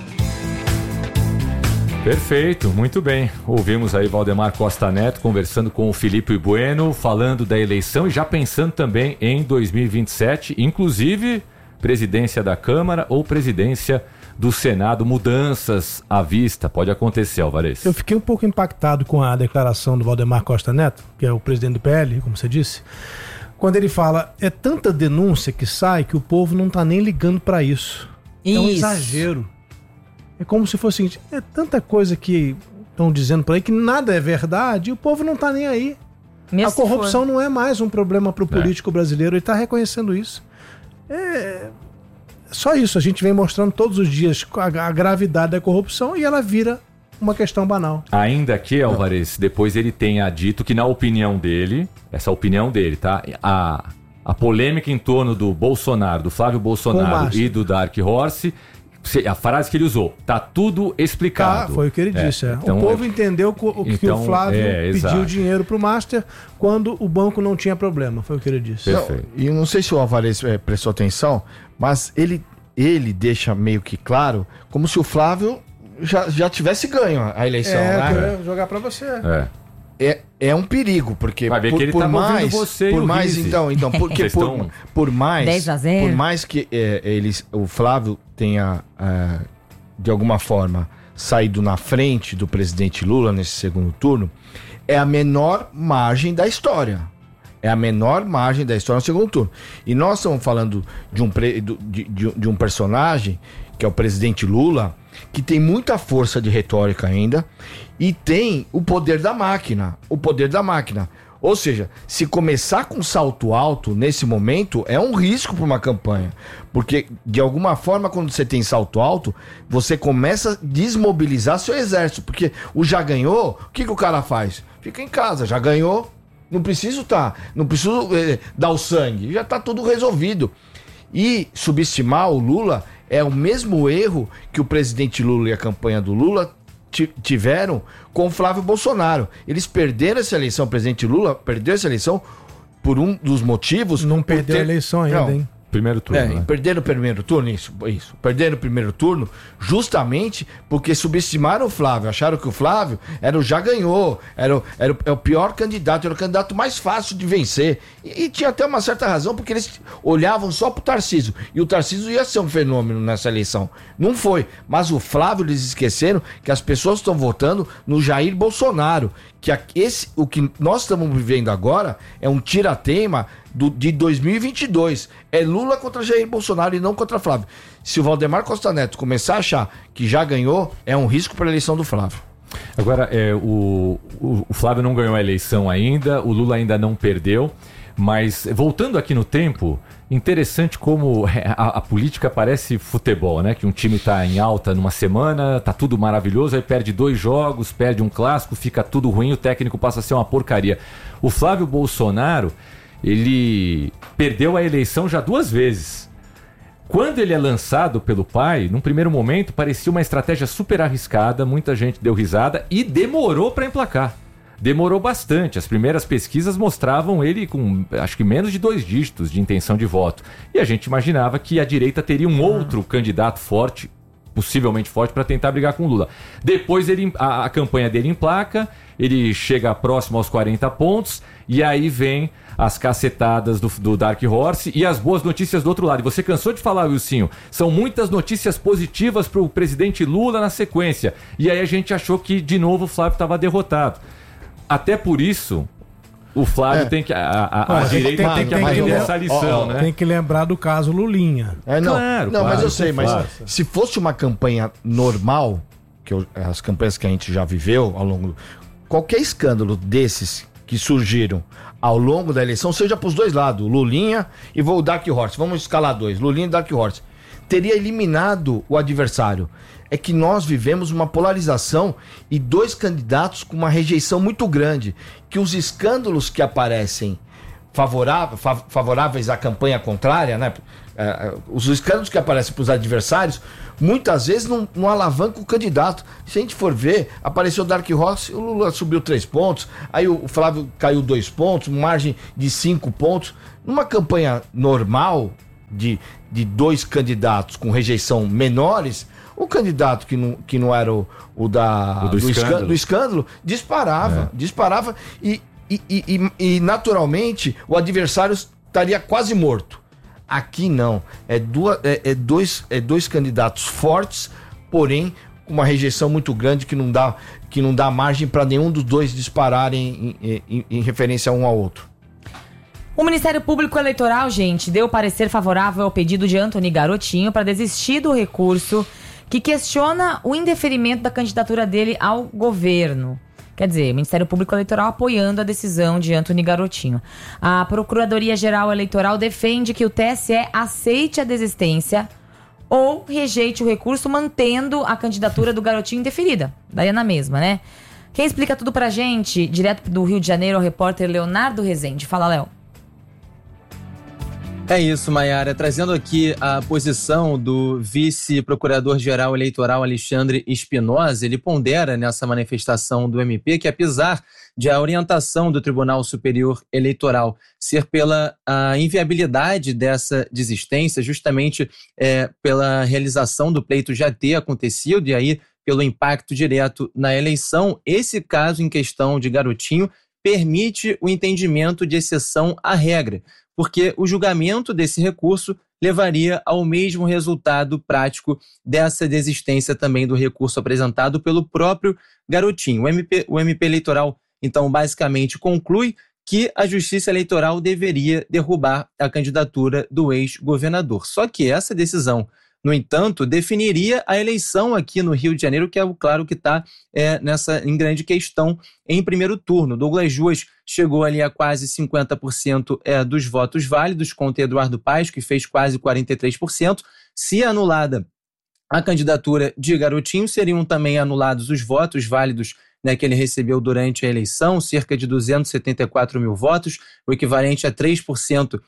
Perfeito, muito bem. Ouvimos aí Valdemar Costa Neto conversando com o Felipe Bueno, falando da eleição e já pensando também em 2027, inclusive presidência da Câmara ou presidência do Senado, mudanças à vista. Pode acontecer, Alvarez. Eu fiquei um pouco impactado com a declaração do Valdemar Costa Neto, que é o presidente do PL, como você disse, quando ele fala, é tanta denúncia que sai que o povo não tá nem ligando para isso. É um exagero. É como se fosse o seguinte, é tanta coisa que estão dizendo por aí que nada é verdade e o povo não tá nem aí. A corrupção não é mais um problema para o político brasileiro, ele está reconhecendo isso. É só isso, a gente vem mostrando todos os dias a gravidade da corrupção e ela vira uma questão banal. Ainda que, Alvarez, depois ele tenha dito que na opinião dele, essa opinião dele, tá? A polêmica em torno do Bolsonaro, do Flávio Bolsonaro e do Dark Horse, a frase que ele usou, tá tudo explicado. Foi o que ele disse. Então, o povo entendeu que o Flávio pediu dinheiro pro Master quando o banco não tinha problema. Foi o que ele disse. E eu não sei se o Alvarez prestou atenção, mas ele deixa meio que claro como se o Flávio já tivesse ganho a eleição. Né? Eu ia jogar pra você. É um perigo, porque vai ver que ele tá movendo você por mais Rizzi. então porque por mais 10-0. Por mais que o Flávio tenha de alguma forma saído na frente do presidente Lula nesse segundo turno, é a menor margem da história. É a menor margem da história no segundo turno. E nós estamos falando de um personagem que é o presidente Lula, que tem muita força de retórica ainda e tem o poder da máquina. Ou seja, se começar com salto alto nesse momento, é um risco para uma campanha. Porque, de alguma forma, quando você tem salto alto, você começa a desmobilizar seu exército. Porque o já ganhou, o que o cara faz? Fica em casa, já ganhou, não preciso dar o sangue, já está tudo resolvido. E subestimar o Lula é o mesmo erro que o presidente Lula e a campanha do Lula tiveram com o Flávio Bolsonaro. Eles perderam essa eleição, o presidente Lula perdeu essa eleição por um dos motivos... Não perdeu a eleição ainda, hein? Primeiro turno, né? Perderam o primeiro turno, isso. Perderam o primeiro turno justamente porque subestimaram o Flávio. Acharam que o Flávio era o já ganhou, era o pior candidato, era o candidato mais fácil de vencer. E tinha até uma certa razão, porque eles olhavam só pro Tarcísio. E o Tarcísio ia ser um fenômeno nessa eleição. Não foi. Mas o Flávio, eles esqueceram que as pessoas estão votando no Jair Bolsonaro. O que nós estamos vivendo agora é um tira-teima de 2022. É Lula contra Jair Bolsonaro e não contra Flávio. Se o Valdemar Costa Neto começar a achar que já ganhou, é um risco para a eleição do Flávio. Agora, o Flávio não ganhou a eleição ainda, o Lula ainda não perdeu, mas voltando aqui no tempo, interessante como a política parece futebol, né? Que um time tá em alta numa semana, tá tudo maravilhoso, aí perde 2 jogos, perde um clássico, fica tudo ruim, o técnico passa a ser uma porcaria. O Flávio Bolsonaro, ele perdeu a eleição já 2 vezes. Quando ele é lançado pelo pai, num primeiro momento parecia uma estratégia super arriscada, muita gente deu risada e demorou para emplacar. Demorou bastante. As primeiras pesquisas mostravam ele com, acho que menos de 2 dígitos de intenção de voto. E a gente imaginava que a direita teria um outro candidato forte, possivelmente forte, para tentar brigar com o Lula. Depois a campanha dele emplaca, ele chega próximo aos 40 pontos, e aí vem as cacetadas do Dark Horse e as boas notícias do outro lado. E você cansou de falar, Wilsinho, são muitas notícias positivas para o presidente Lula na sequência. E aí a gente achou que, de novo, o Flávio estava derrotado. Até por isso, o Flávio tem que... A direita tem que aprender essa lição, né? Tem que lembrar do caso Lulinha. Claro, mas eu sei, mas se fosse uma campanha normal, as campanhas que a gente já viveu ao longo... Qualquer escândalo desses que surgiram ao longo da eleição, seja para os 2 lados, Lulinha e o Dark Horse, vamos escalar 2, Lulinha e Dark Horse, teria eliminado o adversário. É que nós vivemos uma polarização e 2 candidatos com uma rejeição muito grande, que os escândalos que aparecem favoráveis à campanha contrária, né? Os escândalos que aparecem para os adversários, muitas vezes não alavancam o candidato. Se a gente for ver, apareceu o Dark Horse, o Lula subiu 3 pontos, aí o Flávio caiu 2 pontos, margem de 5 pontos. Numa campanha normal de 2 candidatos com rejeição menores, o candidato que não era do escândalo disparava e naturalmente o adversário estaria quase morto. Aqui não, é dois candidatos fortes, porém com uma rejeição muito grande que não dá margem para nenhum dos dois dispararem em referência um ao outro. O Ministério Público Eleitoral, gente, deu parecer favorável ao pedido de Antony Garotinho para desistir do recurso que questiona o indeferimento da candidatura dele ao governo. Quer dizer, o Ministério Público Eleitoral apoiando a decisão de Antony Garotinho. A Procuradoria-Geral Eleitoral defende que o TSE aceite a desistência ou rejeite o recurso mantendo a candidatura do Garotinho indeferida. Daí é na mesma, né? Quem explica tudo pra gente, direto do Rio de Janeiro, é o repórter Leonardo Rezende. Fala, Léo. É isso, Maiara. Trazendo aqui a posição do vice-procurador-geral eleitoral Alexandre Espinosa, ele pondera nessa manifestação do MP que, apesar de a orientação do Tribunal Superior Eleitoral ser pela inviabilidade dessa desistência, justamente pela realização do pleito já ter acontecido e aí pelo impacto direto na eleição, esse caso em questão de Garotinho permite o entendimento de exceção à regra, porque o julgamento desse recurso levaria ao mesmo resultado prático dessa desistência também do recurso apresentado pelo próprio Garotinho. O MP eleitoral, então, basicamente conclui que a Justiça Eleitoral deveria derrubar a candidatura do ex-governador. Só que essa decisão, no entanto, definiria a eleição aqui no Rio de Janeiro, que é claro que está em grande questão em primeiro turno. Douglas Juas chegou ali a quase 50% dos votos válidos contra Eduardo Paes, que fez quase 43%. Se anulada a candidatura de Garotinho, seriam também anulados os votos válidos que ele recebeu durante a eleição, cerca de 274 mil votos, o equivalente a 3%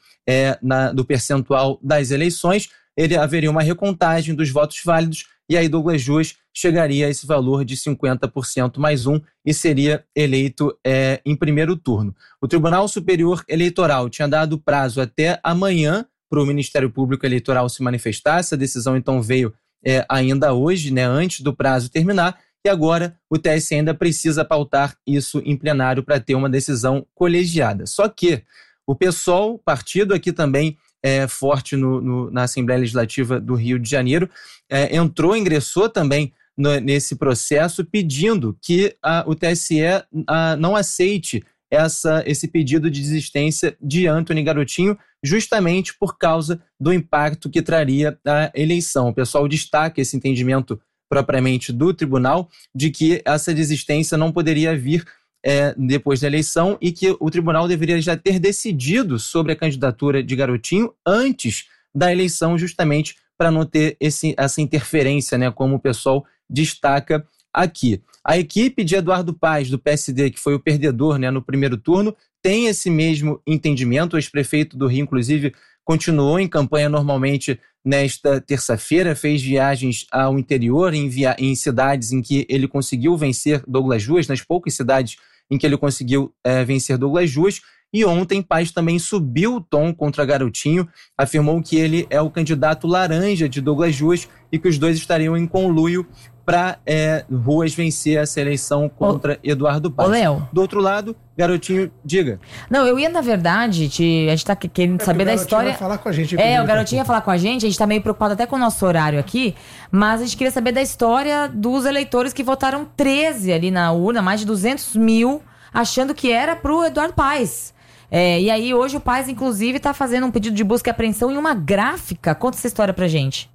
do percentual das eleições. Haveria uma recontagem dos votos válidos e aí Douglas Juas chegaria a esse valor de 50% mais um e seria eleito em primeiro turno. O Tribunal Superior Eleitoral tinha dado prazo até amanhã para o Ministério Público Eleitoral se manifestar. Essa decisão então veio ainda hoje, antes do prazo terminar, e agora o TSE ainda precisa pautar isso em plenário para ter uma decisão colegiada. Só que o PSOL, partido aqui também forte na Assembleia Legislativa do Rio de Janeiro, ingressou também nesse processo pedindo que o TSE não aceite esse pedido de desistência de Antony Garotinho, justamente por causa do impacto que traria a eleição. O pessoal destaca esse entendimento propriamente do tribunal de que essa desistência não poderia vir depois da eleição e que o tribunal deveria já ter decidido sobre a candidatura de Garotinho antes da eleição, justamente para não ter essa interferência, como o pessoal destaca aqui. A equipe de Eduardo Paes, do PSD, que foi o perdedor no primeiro turno, tem esse mesmo entendimento. O ex-prefeito do Rio, inclusive, continuou em campanha normalmente nesta terça-feira, fez viagens ao interior, em cidades em que ele conseguiu vencer Douglas Juas, nas poucas cidades em que ele conseguiu vencer Douglas Juas. E ontem, Paes também subiu o tom contra Garotinho, afirmou que ele é o candidato laranja de Douglas Juas e que os dois estariam em conluio para Ruas vencer essa eleição contra Eduardo Paes. Léo. Do outro lado, Garotinho, diga. Não, eu ia, na verdade, a gente tá querendo saber da história. Vai falar com a gente. O Garotinho ia falar com a gente tá meio preocupado até com o nosso horário aqui, mas a gente queria saber da história dos eleitores que votaram 13 ali na urna, mais de 200 mil, achando que era pro Eduardo Paes. E aí, hoje o Paes, inclusive, tá fazendo um pedido de busca e apreensão em uma gráfica. Conta essa história pra gente.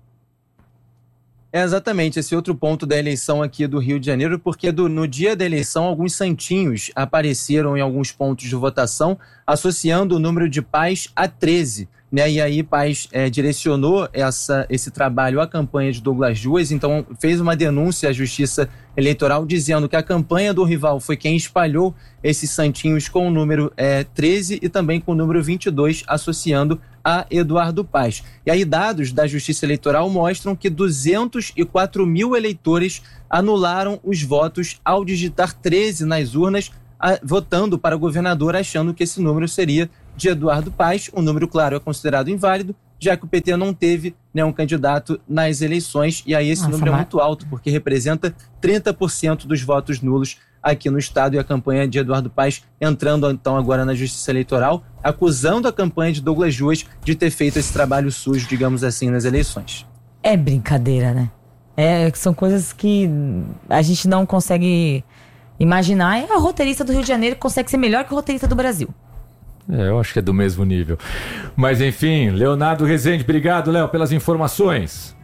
Exatamente, esse outro ponto da eleição aqui do Rio de Janeiro, porque no dia da eleição, alguns santinhos apareceram em alguns pontos de votação, associando o número de Paes a 13. né? E aí Paes direcionou esse trabalho à campanha de Douglas Duas, então fez uma denúncia à Justiça Eleitoral dizendo que a campanha do rival foi quem espalhou esses santinhos com o número 13 e também com o número 22, associando a Eduardo Paes. E aí dados da Justiça Eleitoral mostram que 204 mil eleitores anularam os votos ao digitar 13 nas urnas, votando para o governador, achando que esse número seria de Eduardo Paes. O número, claro, é considerado inválido, já que o PT não teve, né, um candidato nas eleições, e aí esse número é muito alto, porque representa 30% dos votos nulos aqui no estado, e a campanha de Eduardo Paes entrando então agora na Justiça Eleitoral, acusando a campanha de Douglas Duas de ter feito esse trabalho sujo, digamos assim, nas eleições. É brincadeira, né? São coisas que a gente não consegue imaginar. A roteirista do Rio de Janeiro consegue ser melhor que o roteirista do Brasil. Eu acho que é do mesmo nível. Mas enfim, Leonardo Rezende, obrigado, Léo, pelas informações.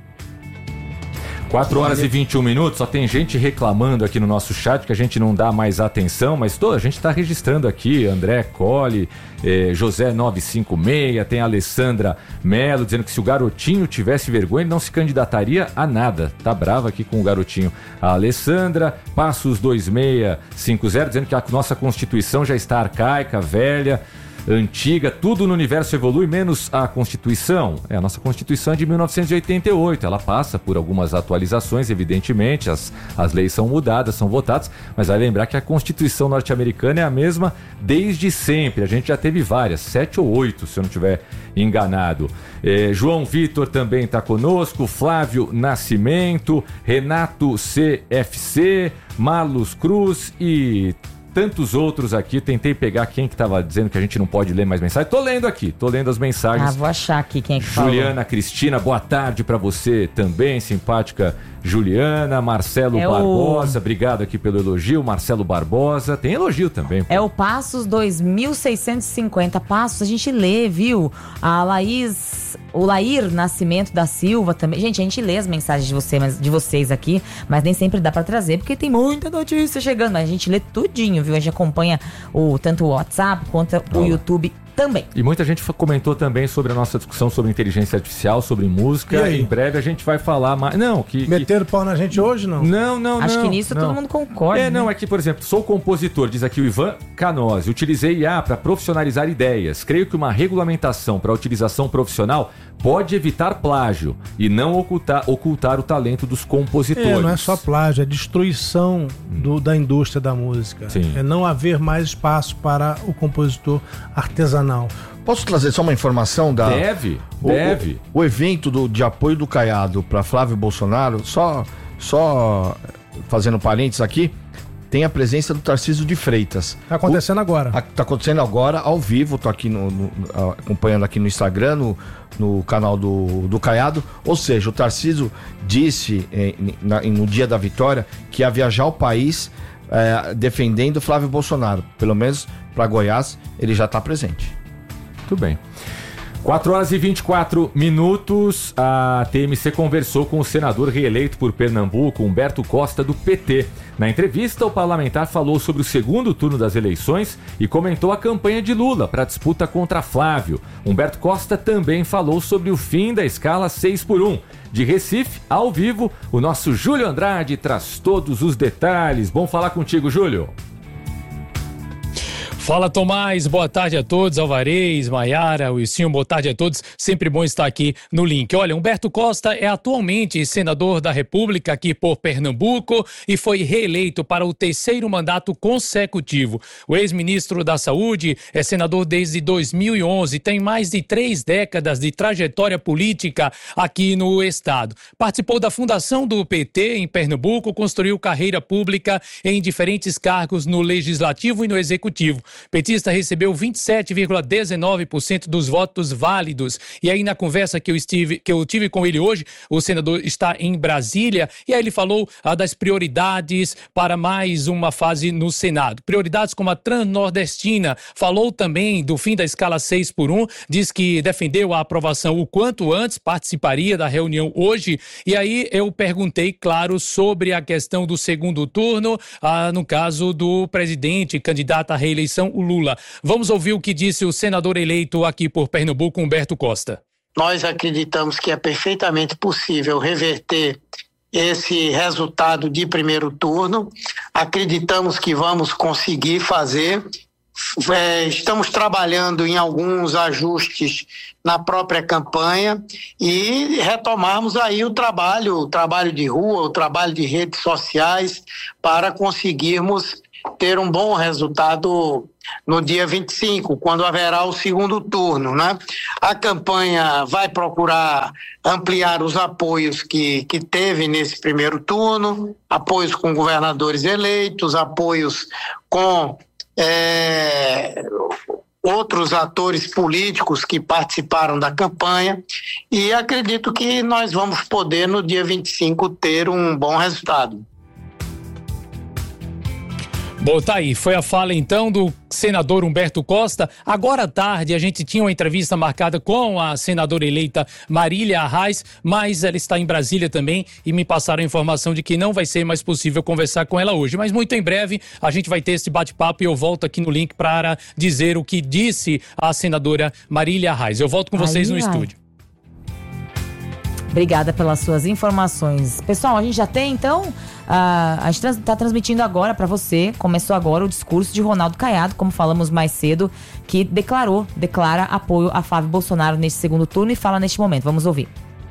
4 horas e 21 minutos, só tem gente reclamando aqui no nosso chat que a gente não dá mais atenção, mas a gente está registrando aqui, André Colli, José 956, tem a Alessandra Melo dizendo que se o Garotinho tivesse vergonha, ele não se candidataria a nada. Tá brava aqui com o Garotinho. A Alessandra, Passos 2650, dizendo que a nossa Constituição já está arcaica, velha, antiga, tudo no universo evolui, menos a Constituição. A nossa Constituição é de 1988, ela passa por algumas atualizações, evidentemente, as leis são mudadas, são votadas, mas vai lembrar que a Constituição norte-americana é a mesma desde sempre, a gente já teve várias, 7 ou 8, se eu não estiver enganado. João Vitor também está conosco, Flávio Nascimento, Renato CFC, Marlos Cruz e tantos outros aqui. Tentei pegar quem que estava dizendo que a gente não pode ler mais mensagens. Tô lendo aqui, tô lendo as mensagens. Vou achar aqui quem é que falou. Juliana Cristina, boa tarde para você também, simpática Juliana. Marcelo Barbosa, obrigado aqui pelo elogio. Marcelo Barbosa, tem elogio também. É o Passos 2650. Passos, a gente lê, viu? O Lair Nascimento da Silva também. Gente, a gente lê as mensagens de vocês aqui, mas nem sempre dá pra trazer, porque tem muita notícia chegando. Mas a gente lê tudinho, viu? A gente acompanha tanto o WhatsApp quanto o YouTube também. E muita gente comentou também sobre a nossa discussão sobre inteligência artificial, sobre música. Em breve a gente vai falar mais. Não, meteram pau na gente hoje, não? Não. Acho que nisso todo mundo concorda. Não, é que, por exemplo, sou compositor, diz aqui o Ivan Canose. Utilizei IA para profissionalizar ideias. Creio que uma regulamentação para utilização profissional pode evitar plágio e não ocultar o talento dos compositores. Não é só plágio, é destruição da indústria da música. Sim. É não haver mais espaço para o compositor artesanal. Posso trazer só uma informação da... Deve. O evento de apoio do Caiado para Flávio Bolsonaro, só fazendo parênteses aqui, tem a presença do Tarcísio de Freitas. Tá acontecendo agora. Tá acontecendo agora, ao vivo, tô aqui acompanhando aqui no Instagram, no canal do Caiado. Ou seja, o Tarcísio disse no dia da vitória que ia viajar ao país defendendo Flávio Bolsonaro. Pelo menos para Goiás, ele já está presente. Muito bem. 4 horas e 24 minutos, a TMC conversou com o senador reeleito por Pernambuco, Humberto Costa, do PT. Na entrevista, o parlamentar falou sobre o segundo turno das eleições e comentou a campanha de Lula para a disputa contra Flávio. Humberto Costa também falou sobre o fim da escala 6x1. De Recife, ao vivo, o nosso Júlio Andrade traz todos os detalhes. Bom falar contigo, Júlio. Fala, Tomás, boa tarde a todos, Alvarez, Maiara, Wilson, boa tarde a todos, sempre bom estar aqui no link. Olha, Humberto Costa é atualmente senador da República aqui por Pernambuco e foi reeleito para o 3º mandato consecutivo. O ex-ministro da Saúde é senador desde 2011, tem mais de 3 décadas de trajetória política aqui no estado. Participou da fundação do PT em Pernambuco, construiu carreira pública em diferentes cargos no Legislativo e no Executivo. Petista recebeu 27,19% dos votos válidos. E aí, na conversa que eu tive com ele hoje, o senador está em Brasília, e aí ele falou das prioridades para mais uma fase no Senado. Prioridades como a Transnordestina. Falou também do fim da escala 6x1, diz que defendeu a aprovação o quanto antes, participaria da reunião hoje. E aí eu perguntei, claro, sobre a questão do segundo turno, no caso do presidente candidato à reeleição eleição, o Lula. Vamos ouvir o que disse o senador eleito aqui por Pernambuco, Humberto Costa. Nós acreditamos que é perfeitamente possível reverter esse resultado de primeiro turno. Acreditamos que vamos conseguir fazer. Estamos trabalhando em alguns ajustes na própria campanha e retomarmos aí o trabalho de rua, o trabalho de redes sociais para conseguirmos ter um bom resultado no dia 25, quando haverá o segundo turno, né? A campanha vai procurar ampliar os apoios que teve nesse primeiro turno, apoios com governadores eleitos, apoios com outros atores políticos que participaram da campanha, e acredito que nós vamos poder no dia 25 ter um bom resultado. Bom, tá aí, foi a fala então do senador Humberto Costa. Agora à tarde a gente tinha uma entrevista marcada com a senadora eleita Marília Arraes, mas ela está em Brasília também e me passaram a informação de que não vai ser mais possível conversar com ela hoje. Mas muito em breve a gente vai ter esse bate-papo e eu volto aqui no link para dizer o que disse a senadora Marília Arraes. Eu volto com vocês no estúdio. Obrigada pelas suas informações. Pessoal, a gente já tem então... a gente está transmitindo agora para você, começou agora o discurso de Ronaldo Caiado, como falamos mais cedo, que declara apoio a Flávio Bolsonaro neste segundo turno e fala neste momento. Vamos ouvir.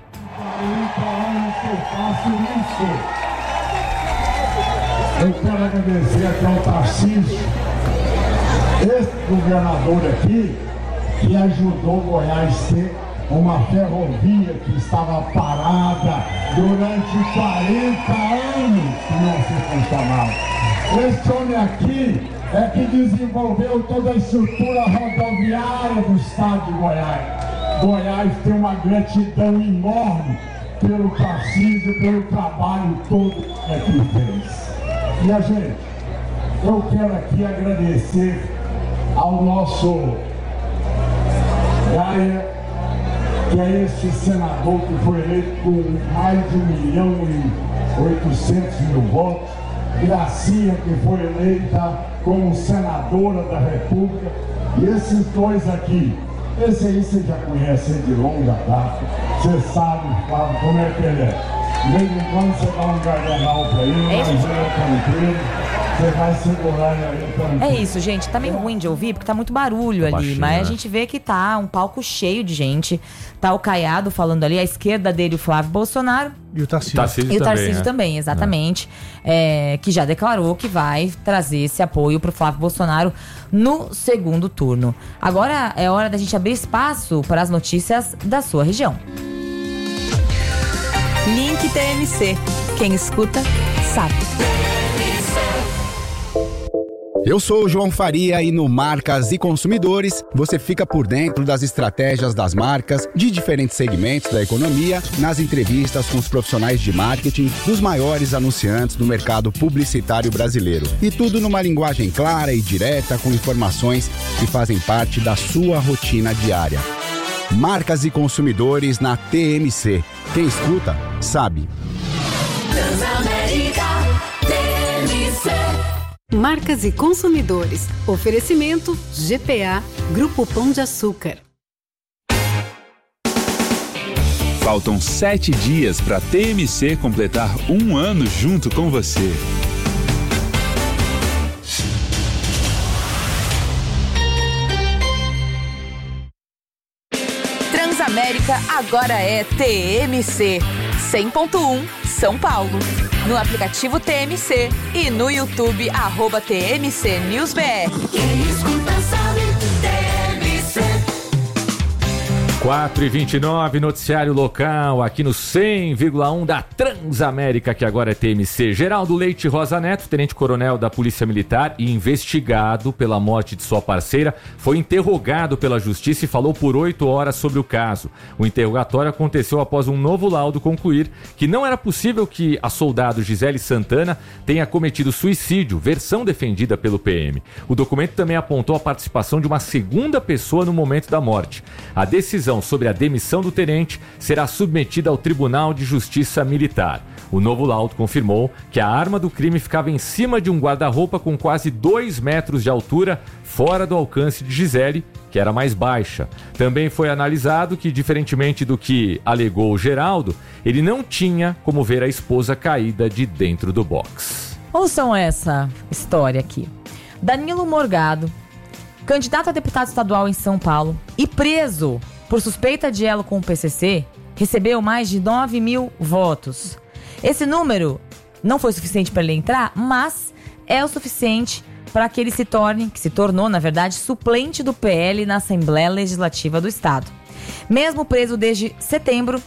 Eu quero agradecer aqui ao Tarcísio, esse governador aqui, que ajudou Goiás a ter uma ferrovia que estava parada durante 40 anos, que não se funcionava. Esse homem aqui é que desenvolveu toda a estrutura rodoviária do estado de Goiás. Goiás tem uma gratidão enorme pelo Tarcísio, pelo trabalho todo que fez. E a gente, eu quero aqui agradecer ao nosso Gaia, que é esse senador que foi eleito com mais de 1.800.000 votos, Gracinha, que foi eleita como senadora da República, e esses dois aqui, esse aí você já conhece de longa data, você sabe, Flávio, como é que ele é. De vez em quando você dá um garganal pra ele, mas ele é tranquilo. Você vai segurar aí também. É isso, gente. Tá meio ruim de ouvir, porque tá muito barulho ali. Baixinho, mas né? a gente vê que tá um palco cheio de gente. Tá o Caiado falando ali, à esquerda dele o Flávio Bolsonaro. E o Tarcísio. E o Tarcísio também, exatamente. Que já declarou que vai trazer esse apoio pro Flávio Bolsonaro no segundo turno. Agora é hora da gente abrir espaço para as notícias da sua região. Link TMC. Quem escuta, sabe. Eu sou o João Faria e no Marcas e Consumidores você fica por dentro das estratégias das marcas de diferentes segmentos da economia, nas entrevistas com os profissionais de marketing dos maiores anunciantes do mercado publicitário brasileiro. E tudo numa linguagem clara e direta, com informações que fazem parte da sua rotina diária. Marcas e Consumidores na TMC. Quem escuta, sabe. Transamérica TMC. Marcas e Consumidores. Oferecimento GPA, Grupo Pão de Açúcar. Faltam 7 dias para a TMC completar 1 ano junto com você. Transamérica agora é TMC 100.1 São Paulo. No aplicativo TMC e no YouTube @TMC NewsBR. Quem escuta sabe, TMC. 4h29, noticiário local, aqui no 100,1 da Transamérica, que agora é TMC. Geraldo Leite Rosa Neto, tenente-coronel da Polícia Militar e investigado pela morte de sua parceira, foi interrogado pela Justiça e falou por 8 horas sobre o caso. O interrogatório aconteceu após um novo laudo concluir que não era possível que a soldado Gisele Santana tenha cometido suicídio, versão defendida pelo PM. O documento também apontou a participação de uma segunda pessoa no momento da morte. A decisão sobre a demissão do tenente será submetida ao Tribunal de Justiça Militar. O novo laudo confirmou que a arma do crime ficava em cima de um guarda-roupa com quase 2 metros de altura, fora do alcance de Gisele, que era mais baixa. Também foi analisado que, diferentemente do que alegou o Geraldo, ele não tinha como ver a esposa caída de dentro do box. Ouçam essa história aqui. Danilo Morgado, candidato a deputado estadual em São Paulo e preso por suspeita de elo com o PCC, recebeu mais de 9 mil votos. Esse número não foi suficiente para ele entrar, mas é o suficiente para que ele se tornou, na verdade, suplente do PL na Assembleia Legislativa do Estado. Mesmo preso desde setembro,